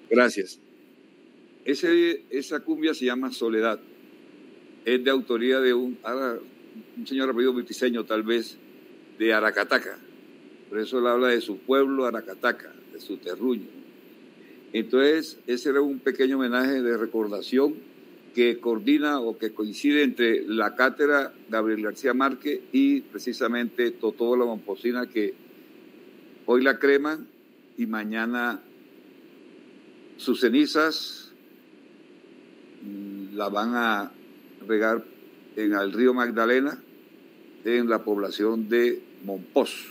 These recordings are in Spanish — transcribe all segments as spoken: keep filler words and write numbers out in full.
Gracias. Ese, esa cumbia se llama Soledad. Es de autoría de un, un señor apellido Vitiseño, tal vez, de Aracataca. Por eso él habla de su pueblo, Aracataca, de su terruño. Entonces, ese era un pequeño homenaje de recordación que coordina o que coincide entre la cátedra Gabriel García Márquez y precisamente Totó la Momposina, que hoy la creman y mañana sus cenizas la van a regar en el río Magdalena, en la población de Mompox.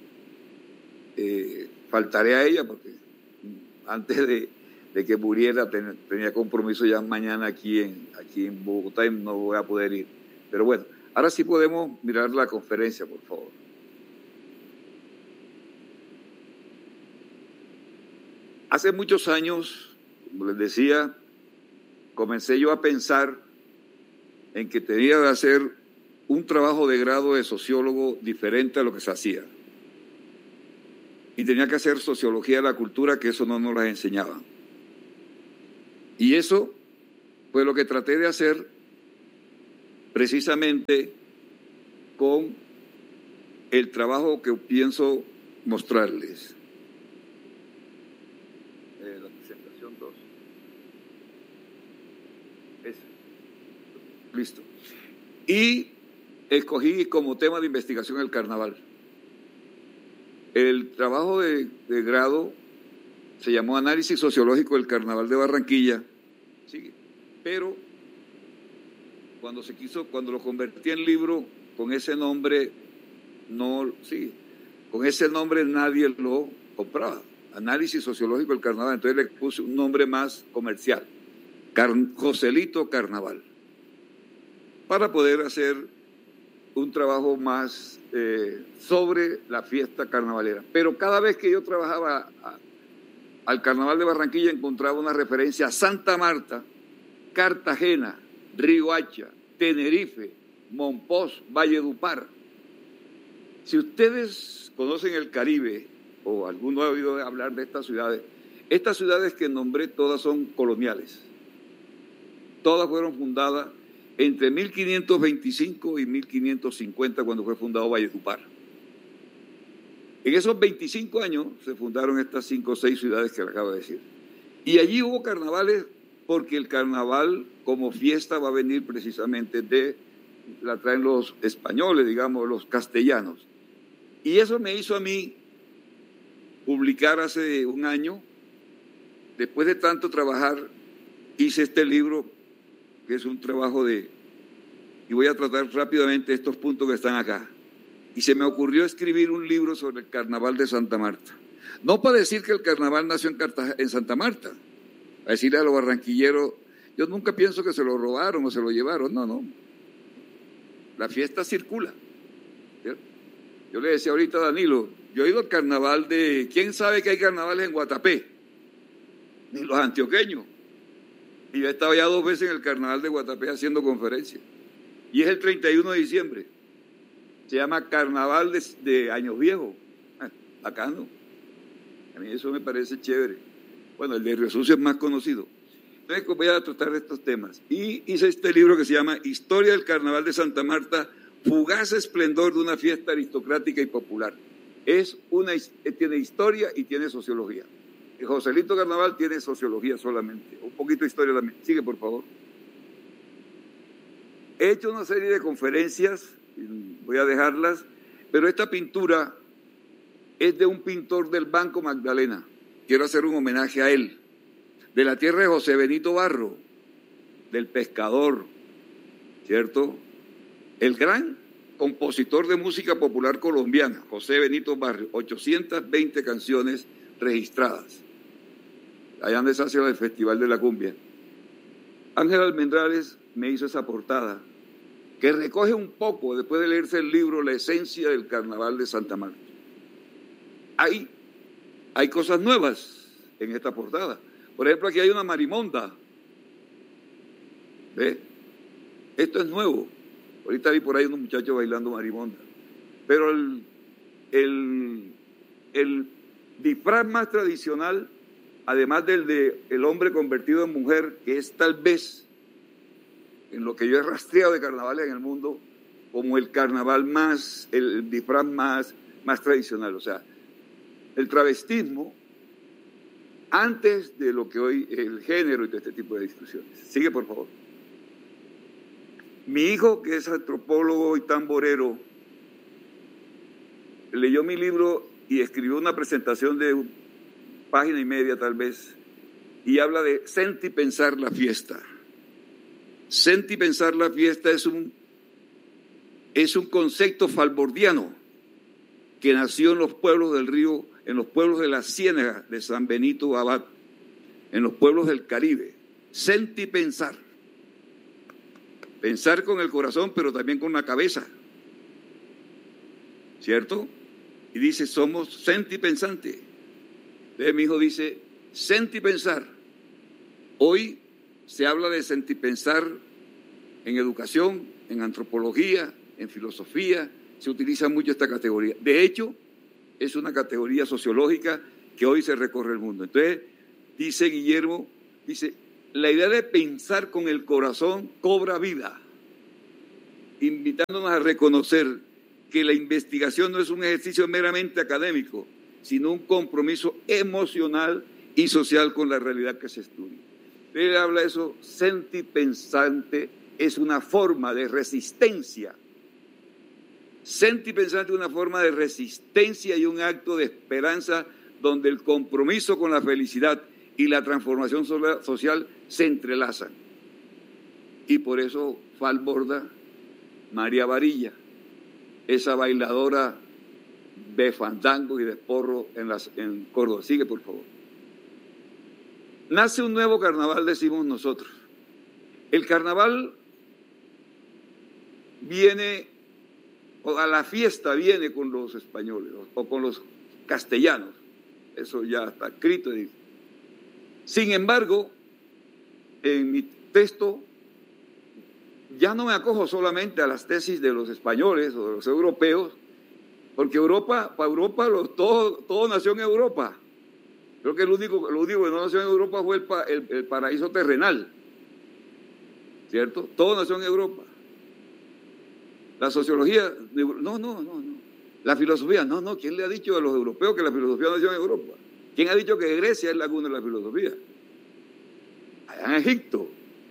Eh, faltaré a ella porque antes de, de que muriera ten, tenía compromiso ya mañana aquí en, aquí en Bogotá y no voy a poder ir. Pero bueno, ahora sí podemos mirar la conferencia, por favor. Hace muchos años, como les decía, comencé yo a pensar en que tenía que hacer un trabajo de grado de sociólogo diferente a lo que se hacía. Y tenía que hacer sociología de la cultura, que eso no nos las enseñaban. Y eso fue lo que traté de hacer precisamente con el trabajo que pienso mostrarles. Eh, la presentación dos. Esa. Listo. Y escogí como tema de investigación el carnaval. El trabajo de, de grado se llamó Análisis Sociológico del Carnaval de Barranquilla, ¿sí? Pero cuando se quiso, cuando lo convertí en libro, con ese nombre, no, sí, con ese nombre nadie lo compraba. Análisis Sociológico del Carnaval, entonces le puse un nombre más comercial, Car Joselito Carnaval, para poder hacer un trabajo más eh, sobre la fiesta carnavalera. Pero cada vez que yo trabajaba a, al Carnaval de Barranquilla encontraba una referencia a Santa Marta, Cartagena, Riohacha, Tenerife, Mompox, Valledupar. Si ustedes conocen el Caribe, o alguno ha oído hablar de estas ciudades, estas ciudades que nombré todas son coloniales. Todas fueron fundadas entre mil quinientos veinticinco y mil quinientos cincuenta, cuando fue fundado Valledupar. En esos veinticinco años se fundaron estas cinco o seis ciudades que le acabo de decir. Y allí hubo carnavales, porque el carnaval como fiesta va a venir precisamente de, la traen los españoles, digamos, los castellanos. Y eso me hizo a mí publicar hace un año, después de tanto trabajar, hice este libro, que es un trabajo de, y voy a tratar rápidamente estos puntos que están acá. Y se me ocurrió escribir un libro sobre el carnaval de Santa Marta. No para decir que el carnaval nació en, Cartagena, en Santa Marta, a decirle a los barranquilleros, yo nunca pienso que se lo robaron o se lo llevaron, no, no. La fiesta circula. ¿Cierto? Yo le decía ahorita a Danilo, yo he ido al carnaval de, ¿quién sabe que hay carnavales en Guatapé? Ni los antioqueños. Y yo he estado ya dos veces en el carnaval de Guatapé haciendo conferencias. Y es el treinta y uno de diciembre. Se llama Carnaval de, de Años Viejos. Ah, bacano. A mí eso me parece chévere. Bueno, el de Río Sucio es más conocido. Entonces voy a tratar de estos temas. Y hice este libro que se llama Historia del Carnaval de Santa Marta, fugaz esplendor de una fiesta aristocrática y popular. Es una, tiene historia y tiene sociología. El Joselito Carnaval tiene sociología solamente, un poquito de historia también. Sigue, por favor. He hecho una serie de conferencias, voy a dejarlas, pero esta pintura es de un pintor del Banco Magdalena. Quiero hacer un homenaje a él, de la tierra de José Benito Barro, del pescador, ¿cierto? El gran compositor de música popular colombiana, José Benito Barro, ochocientas veinte canciones registradas. Allá donde se hace el Festival de la Cumbia. Ángel Almendrales me hizo esa portada, que recoge un poco, después de leerse el libro, la esencia del carnaval de Santa Marta. Hay, hay cosas nuevas en esta portada. Por ejemplo, aquí hay una marimonda. ¿Ve? Esto es nuevo. Ahorita vi por ahí unos muchachos bailando marimonda. Pero el, el, el disfraz más tradicional, además del de el hombre convertido en mujer, que es tal vez, en lo que yo he rastreado de carnavales en el mundo, como el carnaval más, el disfraz más, más tradicional. O sea, el travestismo antes de lo que hoy el género y de este tipo de discusiones. Sigue, por favor. Mi hijo, que es antropólogo y tamborero, leyó mi libro y escribió una presentación de página y media tal vez, y habla de sentipensar la fiesta. Sentipensar la fiesta es un, es un concepto falbordiano que nació en los pueblos del río, en los pueblos de la Ciénaga de San Benito Abad, en los pueblos del Caribe. Sentipensar. Pensar con el corazón, pero también con la cabeza. ¿Cierto? Y dice, somos sentipensantes. Entonces mi hijo dice, sentipensar. Hoy se habla de sentipensar en educación, en antropología, en filosofía. Se utiliza mucho esta categoría. De hecho, es una categoría sociológica que hoy se recorre el mundo. Entonces, dice Guillermo, dice, la idea de pensar con el corazón cobra vida, invitándonos a reconocer que la investigación no es un ejercicio meramente académico, sino un compromiso emocional y social con la realidad que se estudia. Él habla de eso, sentipensante es una forma de resistencia. Sentipensante es una forma de resistencia y un acto de esperanza donde el compromiso con la felicidad y la transformación social se entrelazan. Y por eso falborda María Varilla, esa bailadora de fandango y de porro en, las, en Córdoba. Sigue, por favor. Nace un nuevo carnaval, decimos nosotros. El carnaval viene, o a la fiesta viene con los españoles o con los castellanos. Eso ya está escrito. Sin embargo, en mi texto ya no me acojo solamente a las tesis de los españoles o de los europeos, porque Europa, para Europa, los, todo, todo nació en Europa. Creo que el único, lo único que no nació en Europa fue el, el, el paraíso terrenal, ¿cierto? Todo nació en Europa. La sociología, no, no, no, no. La filosofía, no, no. ¿Quién le ha dicho a los europeos que la filosofía nació en Europa? ¿Quién ha dicho que Grecia es la cuna de la filosofía? Allá en Egipto.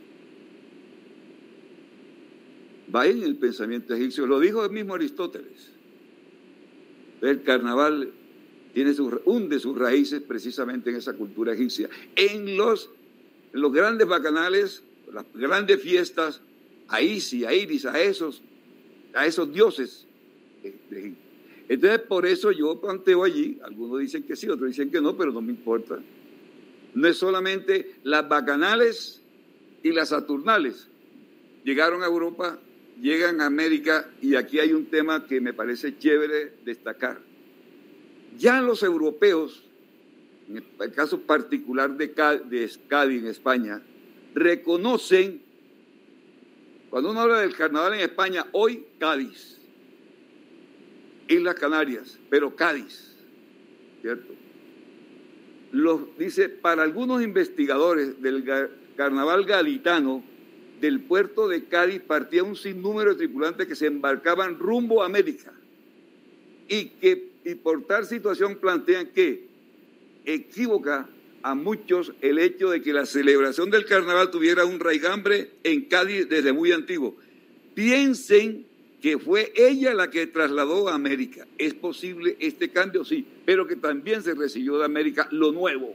Va en el pensamiento egipcio. Lo dijo el mismo Aristóteles. El carnaval tiene su, hunde sus raíces precisamente en esa cultura egipcia. En los, en los grandes bacanales, las grandes fiestas, a Isis, a Iris, a esos, a esos dioses de Egipto. Entonces, por eso yo planteo allí, algunos dicen que sí, otros dicen que no, pero no me importa. No es solamente las bacanales y las saturnales. Llegaron a Europa, llegan a América, y aquí hay un tema que me parece chévere destacar. Ya los europeos, en el caso particular de Cádiz en España, reconocen, cuando uno habla del carnaval en España, hoy Cádiz, Islas Canarias, pero Cádiz, ¿cierto? Los, dice, para algunos investigadores del carnaval gaditano, del puerto de Cádiz partía un sinnúmero de tripulantes que se embarcaban rumbo a América y que y por tal situación plantean que equivoca a muchos el hecho de que la celebración del carnaval tuviera un raigambre en Cádiz desde muy antiguo. Piensen que fue ella la que trasladó a América. ¿Es posible este cambio? Sí, pero que también se recibió de América lo nuevo.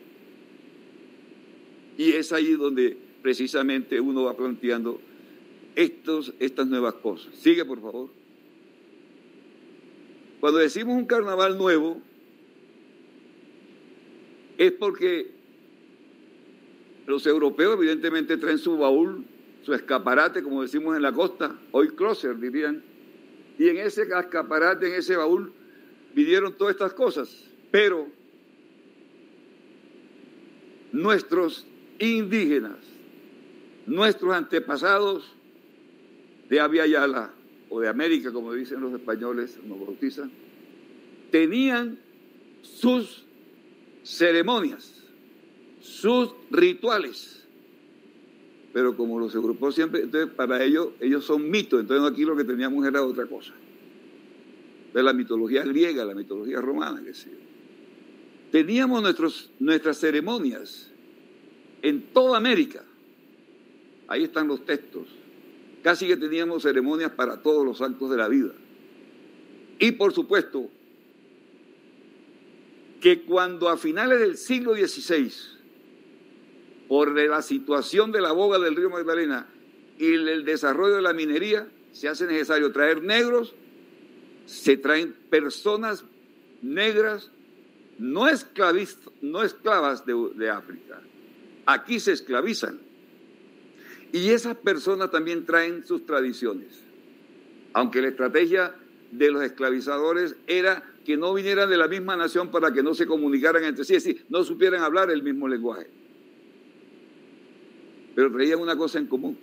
Y es ahí donde precisamente uno va planteando estos, estas nuevas cosas. Sigue, por favor. Cuando decimos un carnaval nuevo, es porque los europeos evidentemente traen su baúl, su escaparate, como decimos en la costa, hoy closet dirían, y en ese escaparate, en ese baúl, vinieron todas estas cosas, pero nuestros indígenas, nuestros antepasados de Abya Yala, o de América, como dicen los españoles, nos bautizan, tenían sus ceremonias, sus rituales. Pero como los europeos siempre, entonces para ellos, ellos son mitos, entonces aquí lo que teníamos era otra cosa. De la mitología griega, la mitología romana, que sí. Teníamos nuestros, nuestras ceremonias en toda América. Ahí están los textos. Casi que teníamos ceremonias para todos los actos de la vida. Y por supuesto, que cuando a finales del siglo dieciséis, por la situación de la boga del río Magdalena y el desarrollo de la minería, se hace necesario traer negros, se traen personas negras, no, no esclavas de, de África. Aquí se esclavizan. Y esas personas también traen sus tradiciones. Aunque la estrategia de los esclavizadores era que no vinieran de la misma nación para que no se comunicaran entre sí, es decir, no supieran hablar el mismo lenguaje. Pero traían una cosa en común: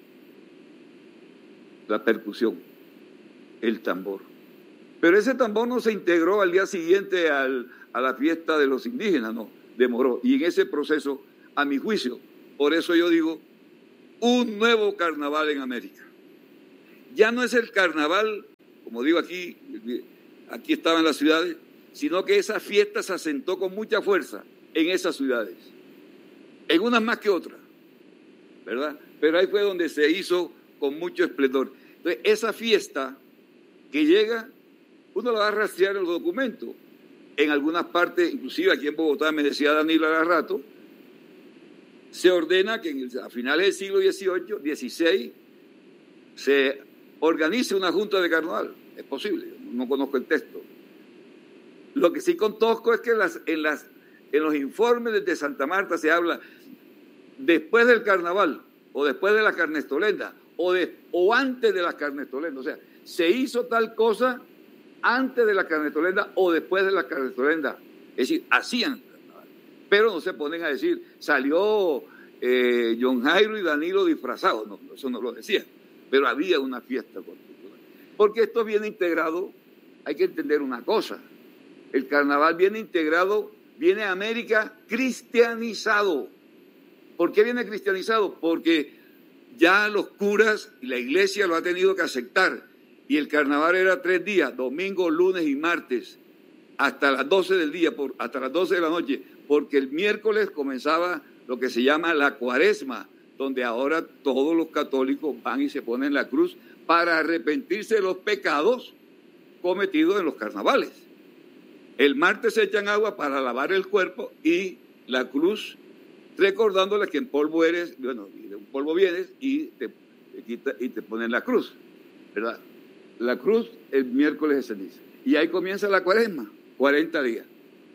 la percusión, el tambor. Pero ese tambor no se integró al día siguiente al, a la fiesta de los indígenas, no, demoró. Y en ese proceso, a mi juicio, por eso yo digo, un nuevo carnaval en América. Ya no es el carnaval, como digo aquí, aquí estaban las ciudades, sino que esa fiesta se asentó con mucha fuerza en esas ciudades, en unas más que otras, ¿verdad? Pero ahí fue donde se hizo con mucho esplendor. Entonces, esa fiesta que llega, uno la va a rastrear en los documentos. En algunas partes, inclusive aquí en Bogotá, me decía Danilo hace rato, se ordena que en el, a finales del siglo dieciocho, dieciséis, se organice una junta de carnaval. Es posible, no conozco el texto. Lo que sí conozco es que en, las, en, las, en los informes desde Santa Marta se habla después del carnaval, o después de la carnestolenda, o, de, o antes de la carnestolenda. O sea, se hizo tal cosa antes de la carnestolenda o después de la carnestolenda. Es decir, hacían carnaval. Pero no se ponen a decir, salió eh, John Jairo y Danilo disfrazados. No, eso no lo decían. Pero había una fiesta particular. Porque esto viene integrado, hay que entender una cosa. El carnaval viene integrado, viene a América cristianizado. ¿Por qué viene cristianizado? Porque ya los curas y la iglesia lo ha tenido que aceptar. Y el carnaval era tres días, domingo, lunes y martes, hasta las doce del día, por, hasta las doce de la noche, porque el miércoles comenzaba lo que se llama la cuaresma, donde ahora todos los católicos van y se ponen la cruz para arrepentirse de los pecados cometidos en los carnavales. El martes se echan agua para lavar el cuerpo y la cruz, recordándoles que en polvo eres, bueno, de un polvo vienes y te, te, quita, y te ponen la cruz, ¿verdad? La cruz el miércoles de ceniza. Y ahí comienza la cuaresma, cuarenta días.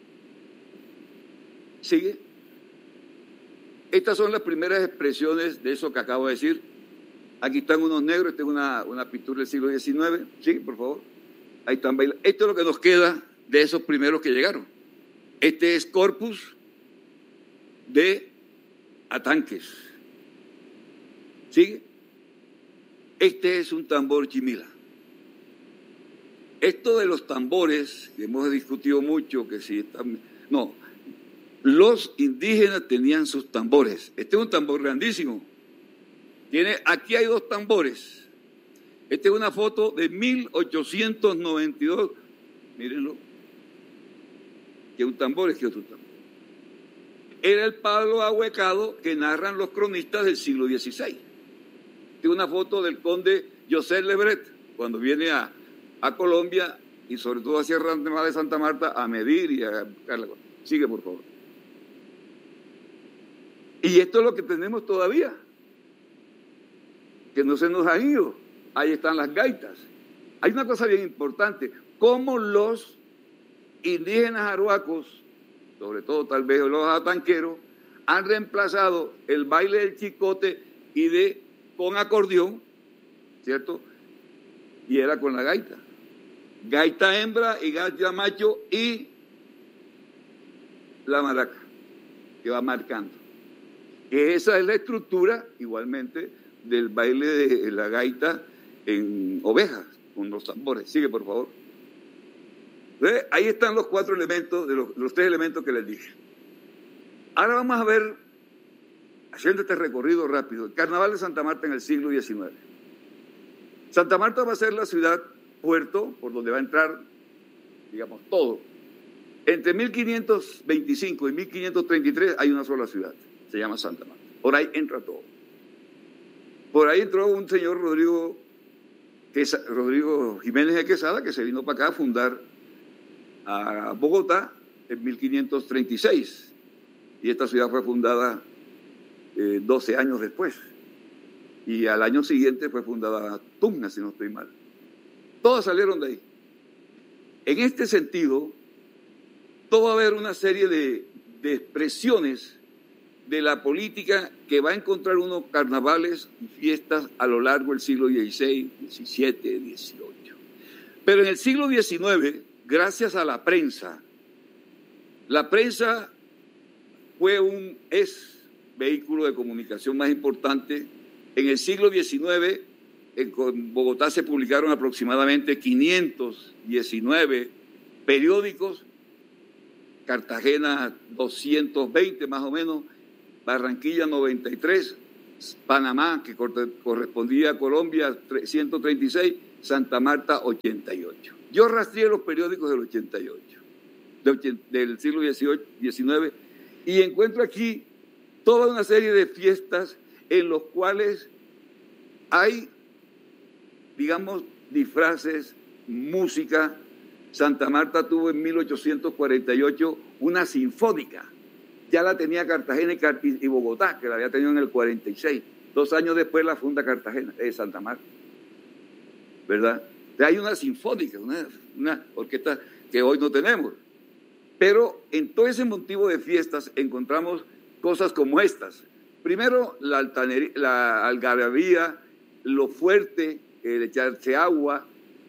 ¿Sigue? Estas son las primeras expresiones de eso que acabo de decir. Aquí están unos negros, esta es una, una pintura del siglo diecinueve. Sí, por favor. Ahí están bailando. Esto es lo que nos queda de esos primeros que llegaron. Este es Corpus de Atanques. ¿Sigue? Este es un tambor chimila. Esto de los tambores, que hemos discutido mucho, que si están... No, los indígenas tenían sus tambores. Este es un tambor grandísimo. Tiene, aquí hay dos tambores. Esta es una foto de mil ochocientos noventa y dos. Mírenlo. Que un tambor es que otro tambor. Era el palo ahuecado que narran los cronistas del siglo dieciséis. Esta es una foto del conde José Lebret, cuando viene a... a Colombia y sobre todo a Sierra de Santa Marta a medir y a buscar la cosa. Sigue, por favor. Y esto es lo que tenemos todavía, que no se nos ha ido. Ahí están las gaitas. Hay una cosa bien importante, cómo los indígenas aruacos, sobre todo tal vez los atanqueros, han reemplazado el baile del chicote y de con acordeón, ¿cierto? Y era con la gaita. Gaita hembra y gaita macho y la maraca, que va marcando. Esa es la estructura, igualmente, del baile de la gaita en ovejas, con los tambores. Sigue, por favor. ¿Ve? Ahí están los cuatro elementos, de los, los tres elementos que les dije. Ahora vamos a ver haciendo este recorrido rápido, el Carnaval de Santa Marta en el siglo diecinueve. Santa Marta va a ser la ciudad puerto por donde va a entrar, digamos, todo. Entre mil quinientos veinticinco y mil quinientos treinta y tres hay una sola ciudad, se llama Santa Marta. Por ahí entra todo. Por ahí entró un señor Rodrigo, Rodrigo Jiménez de Quesada, que se vino para acá a fundar a Bogotá en mil quinientos treinta y seis. Y esta ciudad fue fundada eh, doce años después. Y al año siguiente fue fundada Tacna, si no estoy mal. Todas salieron de ahí. En este sentido, todo va a haber una serie de, de expresiones de la política que va a encontrar unos carnavales y fiestas a lo largo del siglo dieciséis, diecisiete, dieciocho. Pero en el siglo diecinueve, gracias a la prensa, la prensa fue un, es vehículo de comunicación más importante. En el siglo diecinueve, en Bogotá se publicaron aproximadamente quinientos diecinueve periódicos, Cartagena doscientos veinte más o menos, Barranquilla noventa y tres, Panamá, que correspondía a Colombia, ciento treinta y seis, Santa Marta ochenta y ocho. Yo rastreé los periódicos del ochenta y ocho, del siglo diecinueve, y encuentro aquí toda una serie de fiestas en los cuales hay, digamos, disfraces, música. Santa Marta tuvo en mil ochocientos cuarenta y ocho una sinfónica. Ya la tenía Cartagena y Bogotá, que la había tenido en el cuarenta y seis. Dos años después la funda Cartagena, eh, Santa Marta. ¿Verdad? Hay una sinfónica, una, una orquesta que hoy no tenemos. Pero en todo ese motivo de fiestas encontramos cosas como estas. Primero, la, altanería, la algarabía, lo fuerte, el echarse agua,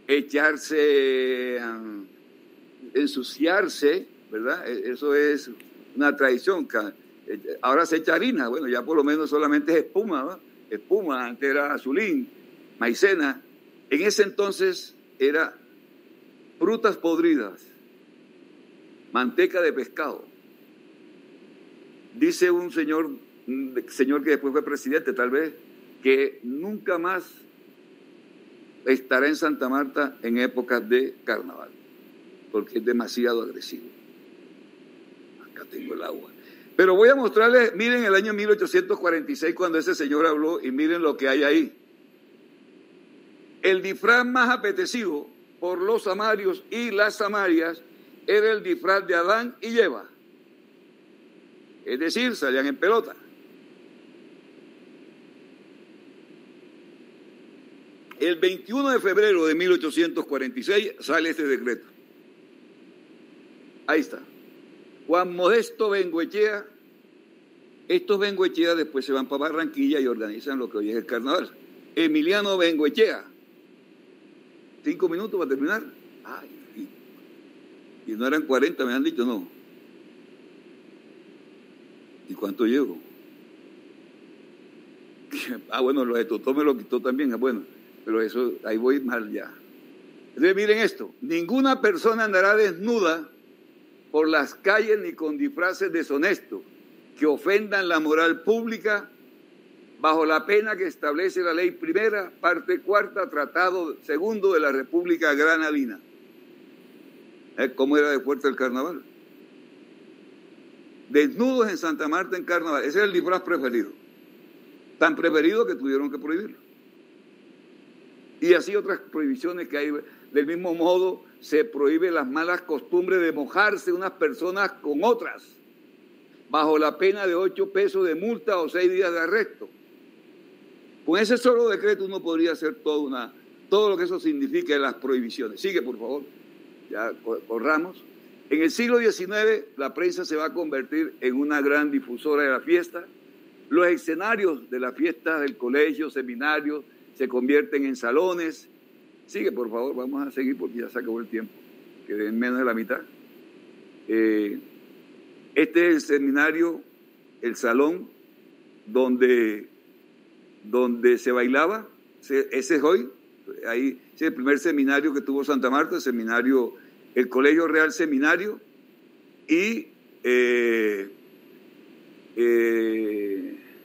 echarse, um, ensuciarse, ¿verdad? Eso es una tradición. Ahora se echa harina, bueno, ya por lo menos solamente es espuma, ¿no? Espuma, antes era azulín, maicena. En ese entonces era frutas podridas, manteca de pescado. Dice un señor, un señor que después fue presidente, tal vez, que nunca más estará en Santa Marta en épocas de carnaval, porque es demasiado agresivo. Acá tengo el agua. Pero voy a mostrarles, miren el año mil ochocientos cuarenta y seis cuando ese señor habló, y miren lo que hay ahí. El disfraz más apetecido por los samarios y las samarias era el disfraz de Adán y Eva. Es decir, salían en pelota. El veintiuno de febrero de mil ochocientos cuarenta y seis sale este decreto. Ahí está. Juan Modesto Bengoechea. Estos Bengoechea después se van para Barranquilla y organizan lo que hoy es el carnaval. Emiliano Bengoechea. Cinco minutos para terminar. Ay, y, y no eran cuarenta, me han dicho, no. ¿Y cuánto llevo? Ah, bueno, lo de Totó me lo quitó también, bueno, pero eso, ahí voy mal ya. Entonces, miren esto, ninguna persona andará desnuda por las calles ni con disfraces deshonestos que ofendan la moral pública bajo la pena que establece la ley primera, parte cuarta, tratado segundo de la República Granadina. ¿Eh? ¿Cómo era de fuerte el carnaval? Desnudos en Santa Marta en carnaval, ese es el disfraz preferido. Tan preferido que tuvieron que prohibirlo. Y así otras prohibiciones que hay. Del mismo modo, se prohíbe las malas costumbres de mojarse unas personas con otras, bajo la pena de ocho pesos de multa o seis días de arresto. Con ese solo decreto uno podría hacer toda una, todo lo que eso significa en las prohibiciones. Sigue, por favor, ya corramos. En el siglo diecinueve, la prensa se va a convertir en una gran difusora de la fiesta. Los escenarios de la fiesta del colegio, seminarios, se convierten en salones. Sigue, por favor, vamos a seguir porque ya se acabó el tiempo, que es menos de la mitad. Eh, este es el seminario, el salón donde, donde se bailaba. Ese es hoy, ahí es el primer seminario que tuvo Santa Marta, el seminario, el Colegio Real Seminario, y eh, eh,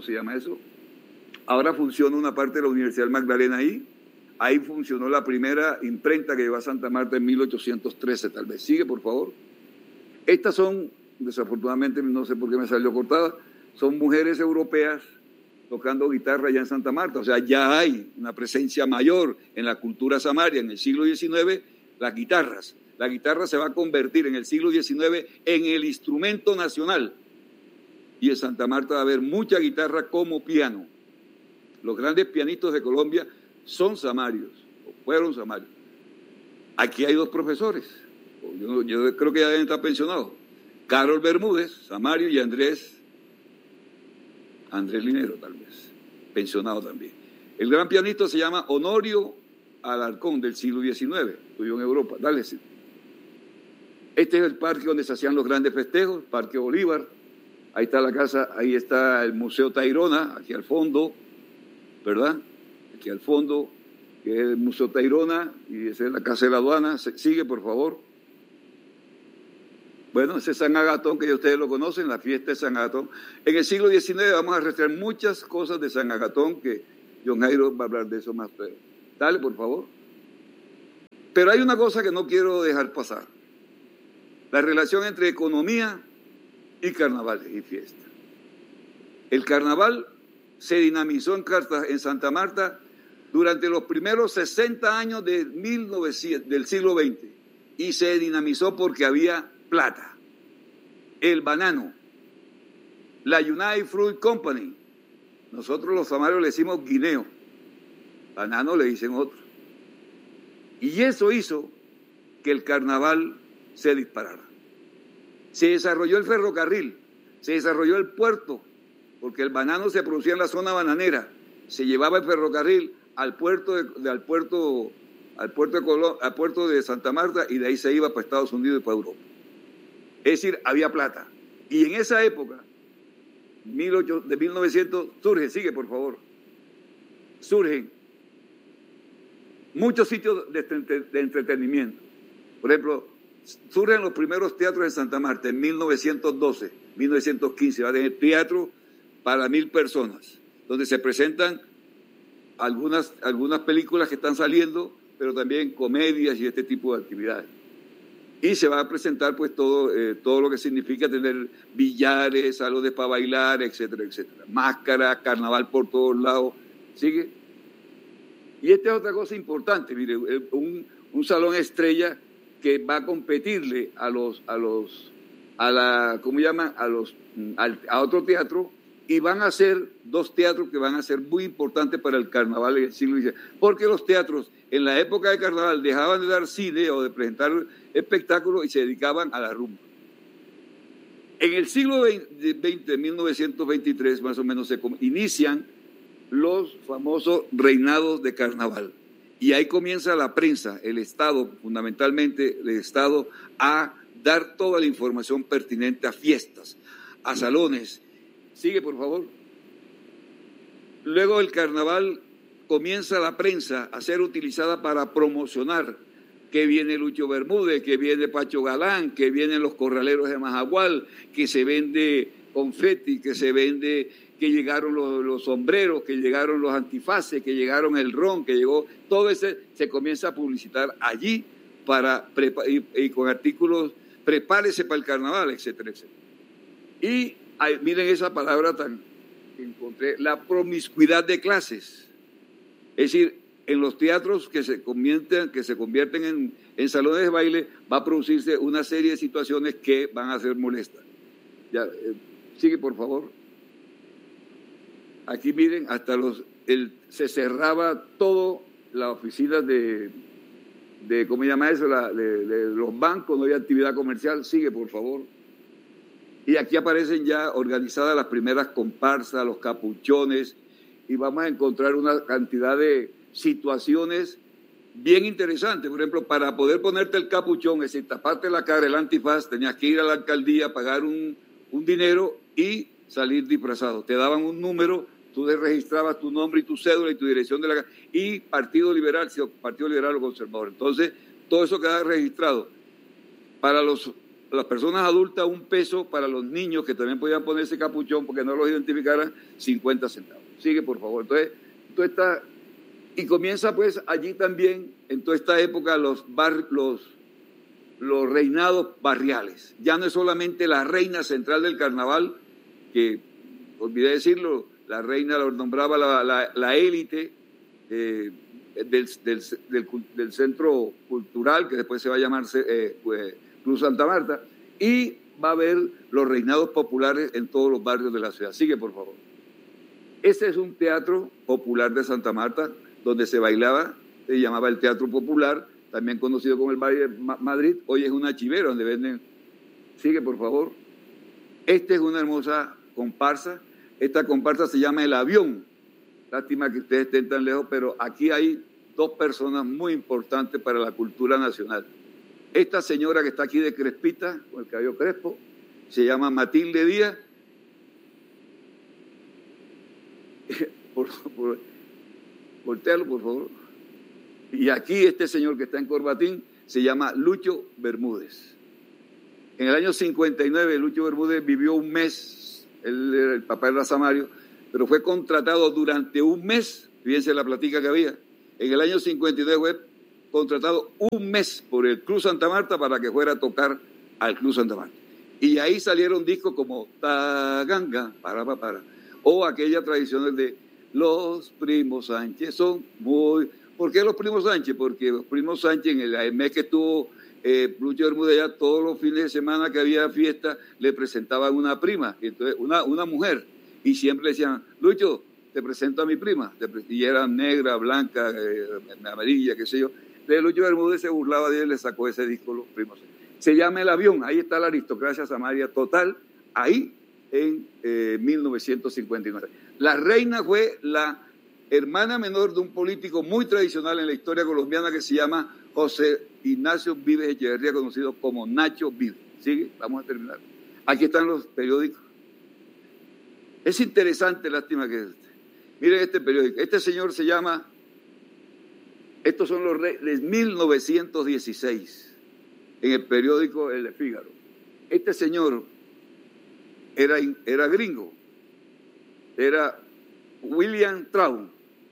se llama eso? Ahora funciona una parte de la Universidad Magdalena ahí. Ahí funcionó la primera imprenta que llevó a Santa Marta en mil ochocientos trece, tal vez. Sigue, por favor. Estas son, desafortunadamente, no sé por qué me salió cortada, son mujeres europeas tocando guitarra allá en Santa Marta. O sea, ya hay una presencia mayor en la cultura samaria. En el siglo diecinueve, las guitarras. La guitarra se va a convertir en el siglo diecinueve en el instrumento nacional. Y en Santa Marta va a haber mucha guitarra como piano. Los grandes pianistas de Colombia son samarios, o fueron samarios. Aquí hay dos profesores. Yo, yo creo que ya deben estar pensionados. Carol Bermúdez, samario, y Andrés, Andrés Linero, tal vez, pensionado también. El gran pianista se llama Honorio Alarcón, del siglo diecinueve, estudió en Europa. Dale, sí. Este es el parque donde se hacían los grandes festejos, Parque Bolívar. Ahí está la casa, ahí está el Museo Tayrona, aquí al fondo, ¿verdad? Aquí al fondo, que es el Museo Tayrona, y esa es la Casa de la Aduana. Sigue, por favor. Bueno, ese es San Agatón, que ya ustedes lo conocen, la fiesta de San Agatón. En el siglo diecinueve vamos a rastrear muchas cosas de San Agatón, que John Jairo va a hablar de eso más tarde. Dale, por favor. Pero hay una cosa que no quiero dejar pasar. La relación entre economía y carnavales y fiesta. El carnaval se dinamizó en, Carta, en Santa Marta durante los primeros sesenta años de mil novecientos, del siglo veinte, y se dinamizó porque había plata, el banano, la United Fruit Company. Nosotros los samarios le decimos guineo, banano le dicen otros. Y eso hizo que el carnaval se disparara. Se desarrolló el ferrocarril, se desarrolló el puerto, porque el banano se producía en la zona bananera, se llevaba el ferrocarril al puerto de, de, al puerto, al puerto de Colón, al puerto de Santa Marta, y de ahí se iba para Estados Unidos y para Europa. Es decir, había plata. Y en esa época, de mil novecientos, surge, sigue por favor, surgen muchos sitios de, de entretenimiento. Por ejemplo, surgen los primeros teatros en Santa Marta en mil novecientos doce, mil novecientos quince, va a tener teatro para mil personas, donde se presentan algunas, algunas películas que están saliendo, pero también comedias y este tipo de actividades. Y se va a presentar pues todo, eh, todo lo que significa tener billares, salones para bailar, etcétera, etcétera. Máscara, carnaval por todos lados. ¿Sigue? Y esta es otra cosa importante, mire, un, un salón estrella que va a competirle a los, a los, a la, ¿cómo llaman? A los, a, a otro teatro, y van a ser dos teatros que van a ser muy importantes para el carnaval del siglo diecinueve. Porque los teatros en la época de carnaval dejaban de dar cine o de presentar espectáculos y se dedicaban a la rumba. En el siglo veinte, mil novecientos veintitrés más o menos, se inician los famosos reinados de carnaval. Y ahí comienza la prensa, el Estado, fundamentalmente el Estado, a dar toda la información pertinente a fiestas, a salones. Sigue, por favor. Luego el carnaval comienza la prensa a ser utilizada para promocionar que viene Lucho Bermúdez, que viene Pacho Galán, que vienen los corraleros de Majagual, que se vende confeti, que se vende, que llegaron los, los sombreros, que llegaron los antifaces, que llegaron el ron, que llegó, todo ese se comienza a publicitar allí para y, y con artículos, prepárese para el carnaval, etcétera, etcétera. Y ay, miren esa palabra tan que encontré, la promiscuidad de clases. Es decir, en los teatros que se convierten, que se convierten en, en salones de baile, va a producirse una serie de situaciones que van a ser molestas. Ya, eh, sigue, por favor. Aquí miren, hasta los, el, se cerraba todo la oficina de, de ¿cómo se llama eso? La, de, de los bancos, no había actividad comercial. Sigue, por favor. Y aquí aparecen ya organizadas las primeras comparsas, los capuchones, y vamos a encontrar una cantidad de situaciones bien interesantes. Por ejemplo, para poder ponerte el capuchón, es decir, taparte la cara, el antifaz, tenías que ir a la alcaldía, pagar un, un dinero y salir disfrazado. Te daban un número, tú registrabas tu nombre y tu cédula y tu dirección de la... y Partido Liberal, si Partido Liberal o Conservador. Entonces, todo eso quedaba registrado. Para los las personas adultas un peso, para los niños que también podían ponerse capuchón porque no los identificaran, cincuenta centavos. Sigue, por favor. Entonces, toda esta, y comienza pues allí también, en toda esta época, los, bar, los, los reinados barriales. Ya no es solamente la reina central del carnaval, que, olvidé decirlo, la reina lo nombraba la, la, la élite eh, del, del, del, del centro cultural, que después se va a llamar eh, pues, Club Santa Marta, y va a haber los reinados populares en todos los barrios de la ciudad. Sigue, por favor. Ese es un teatro popular de Santa Marta, donde se bailaba, se llamaba el Teatro Popular, también conocido como el Valle de Madrid. Hoy es una chivera donde venden. Sigue, por favor. Esta es una hermosa comparsa. Esta comparsa se llama El Avión. Lástima que ustedes estén tan lejos, pero aquí hay dos personas muy importantes para la cultura nacional. Esta señora que está aquí de crespita, con el cabello crespo, se llama Matilde Díaz. por, por, voltealo, por favor. Y aquí este señor que está en corbatín se llama Lucho Bermúdez. En el año cincuenta y nueve, Lucho Bermúdez vivió un mes, él era el papá de Samario, pero fue contratado durante un mes, fíjense la platica que había. En el año cincuenta y nueve fue contratado un mes por el Club Santa Marta para que fuera a tocar al Club Santa Marta. Y ahí salieron discos como Taganga, para, para, para, o aquella tradición de los primos Sánchez son muy... ¿Por qué los primos Sánchez? Porque los primos Sánchez, en el, el mes que estuvo eh, Lucho Bermúdez allá, todos los fines de semana que había fiesta, le presentaban una prima, entonces, una, una mujer, y siempre le decían, Lucho, te presento a mi prima, y era negra, blanca, eh, amarilla, qué sé yo. De Lucho Bermúdez se burlaba de él, le sacó ese disco los primos. Se llama El Avión, ahí está la aristocracia samaria total, ahí en eh, mil novecientos cincuenta y nueve. La reina fue la hermana menor de un político muy tradicional en la historia colombiana que se llama José Ignacio Vives Echeverría, conocido como Nacho Vives. ¿Sigue? Vamos a terminar. Aquí están los periódicos. Es interesante, lástima que... Miren este periódico. Este señor se llama... Estos son los reyes de mil novecientos dieciséis, en el periódico El Fígaro. Este señor era, era gringo, era William Traum,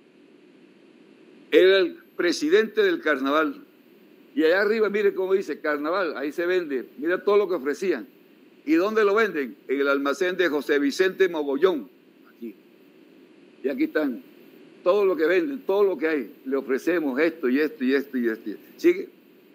era el presidente del carnaval. Y allá arriba, mire cómo dice, carnaval, ahí se vende, mira todo lo que ofrecían. ¿Y dónde lo venden? En el almacén de José Vicente Mogollón, aquí. Y aquí están. Todo lo que venden, todo lo que hay, le ofrecemos esto y esto y esto y esto. ¿Sigue?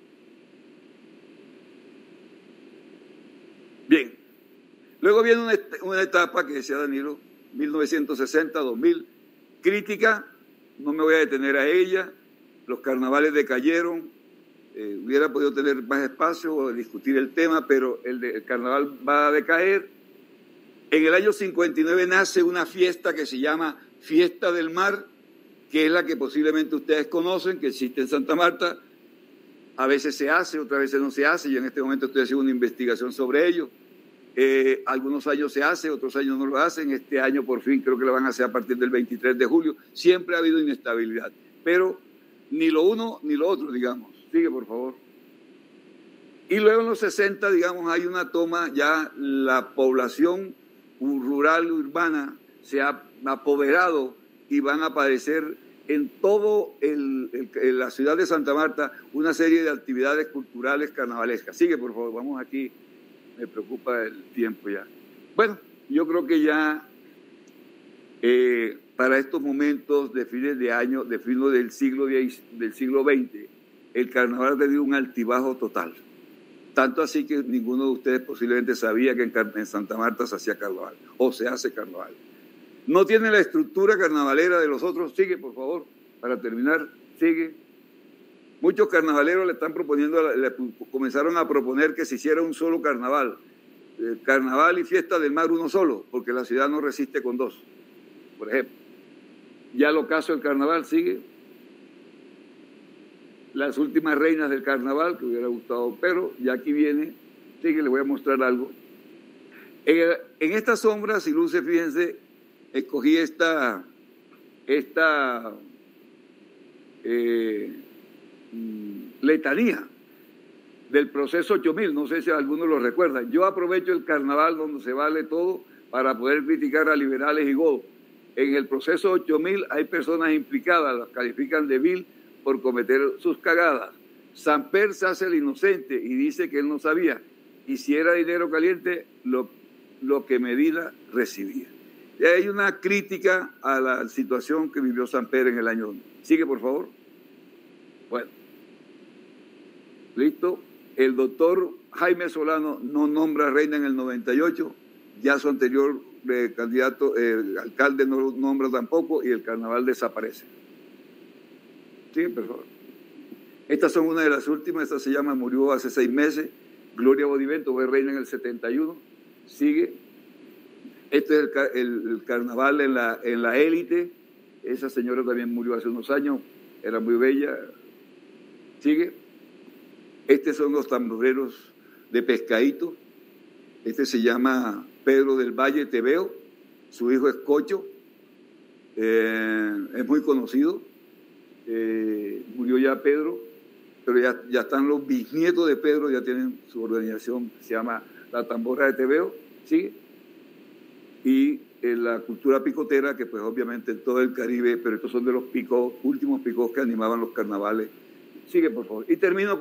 Bien. Luego viene una, una etapa que decía Danilo, mil novecientos sesenta, dos mil, crítica, no me voy a detener a ella, los carnavales decayeron, eh, hubiera podido tener más espacio o discutir el tema, pero el, de, el carnaval va a decaer. En el año cincuenta y nueve nace una fiesta que se llama Fiesta del Mar, que es la que posiblemente ustedes conocen, que existe en Santa Marta. A veces se hace, otras veces no se hace. Yo en este momento estoy haciendo una investigación sobre ello. Eh, algunos años se hace, otros años no lo hacen. Este año por fin creo que lo van a hacer a partir del veintitrés de julio. Siempre ha habido inestabilidad, pero ni lo uno ni lo otro, digamos. Sigue, por favor. Y luego en los sesenta, digamos, hay una toma, ya la población rural, urbana, se ha apoderado y van a aparecer en todo el, el, en la ciudad de Santa Marta una serie de actividades culturales carnavalescas. Sigue, por favor, vamos aquí, me preocupa el tiempo ya. Bueno, yo creo que ya eh, para estos momentos de fines de año, de fines del siglo, del siglo veinte, el carnaval ha tenido un altibajo total. Tanto así que ninguno de ustedes posiblemente sabía que en, en Santa Marta se hacía carnaval, o se hace carnaval. No tiene la estructura carnavalera de los otros. Sigue, por favor, para terminar, sigue. Muchos carnavaleros le están proponiendo, le comenzaron a proponer que se hiciera un solo carnaval. Eh, carnaval y Fiesta del Mar uno solo, porque la ciudad no resiste con dos, por ejemplo. Ya el ocaso del carnaval, sigue. Las últimas reinas del carnaval, que hubiera gustado, pero ya aquí viene, sigue, le voy a mostrar algo. En, en estas sombras y luces, fíjense, escogí esta, esta eh, letanía. del proceso ocho mil, no sé si algunos lo recuerdan. Yo aprovecho el carnaval donde se vale todo para poder criticar a liberales y godos. En el proceso ocho mil hay personas implicadas, las califican de vil por cometer sus cagadas. Samper se hace el inocente y dice que él no sabía. Y si era dinero caliente, lo, lo que Medina recibía. Y hay una crítica a la situación que vivió Samper en el año dos mil. Sigue, por favor. Bueno. Listo. El doctor Jaime Solano no nombra reina en el noventa y ocho. Ya su anterior eh, candidato, eh, alcalde no lo nombra tampoco y el carnaval desaparece. Sigue, por favor. Estas son una de las últimas. Esta se llama, murió hace seis meses. Gloria Bodivento fue reina en el setenta y uno. Sigue. Este es el, el, el carnaval en la, en la élite. Esa señora también murió hace unos años. Era muy bella. Sigue. Estos son los tamboreros de Pescadito. Este se llama Pedro del Valle Tebeo. Su hijo es Cocho. Eh, es muy conocido. Eh, murió ya Pedro, pero ya, ya están los bisnietos de Pedro, ya tienen su organización, se llama La Tambora de Tebeo. ¿Sigue? Y en la cultura picotera, que pues obviamente en todo el Caribe, pero estos son de los picos, últimos picos que animaban los carnavales. Sigue, por favor. Y termino